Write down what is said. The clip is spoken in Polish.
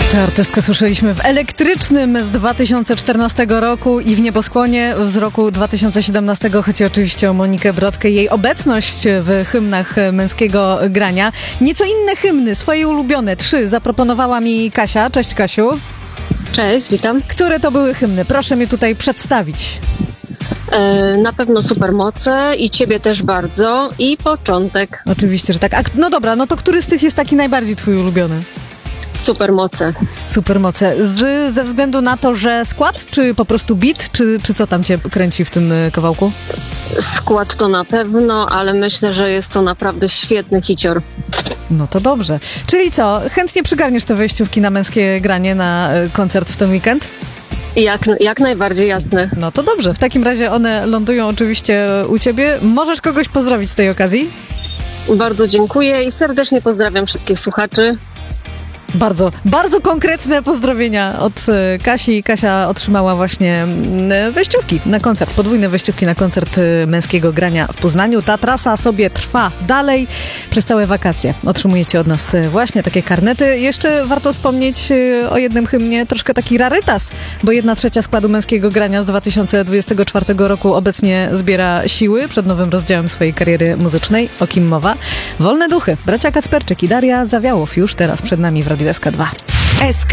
Tę artystkę słyszeliśmy w Elektrycznym z 2014 roku i w Nieboskłonie z roku 2017. Chodzi oczywiście o Monikę Brodkę i jej obecność w hymnach męskiego grania. Nieco inne hymny, swoje ulubione, 3 zaproponowała mi Kasia. Cześć, Kasiu. Cześć, witam. Które to były hymny? Proszę mnie tutaj przedstawić. Na pewno Supermoce i Ciebie też bardzo i Początek. Oczywiście, że tak. No dobra, no to który z tych jest taki najbardziej twój ulubiony? Supermoce. Supermoce. Ze względu na to, że skład, czy po prostu beat, czy co tam cię kręci w tym kawałku? Skład to na pewno, ale myślę, że jest to naprawdę świetny hicior. No to dobrze. Czyli co, chętnie przygarniesz te wejściówki na męskie granie na koncert w ten weekend? Jak najbardziej, jasne. No to dobrze. W takim razie one lądują oczywiście u ciebie. Możesz kogoś pozdrowić z tej okazji? Bardzo dziękuję i serdecznie pozdrawiam wszystkich słuchaczy. Bardzo, bardzo konkretne pozdrowienia od Kasi. Kasia otrzymała właśnie wejściówki na koncert, podwójne wejściówki na koncert męskiego grania w Poznaniu. Ta trasa sobie trwa dalej przez całe wakacje. Otrzymujecie od nas właśnie takie karnety. Jeszcze warto wspomnieć o jednym hymnie, troszkę taki rarytas, bo 1/3 składu męskiego grania z 2024 roku obecnie zbiera siły przed nowym rozdziałem swojej kariery muzycznej. O kim mowa? Wolne Duchy. Bracia Kacperczyk i Daria Zawiałow już teraz przed nami w Radiu SK2.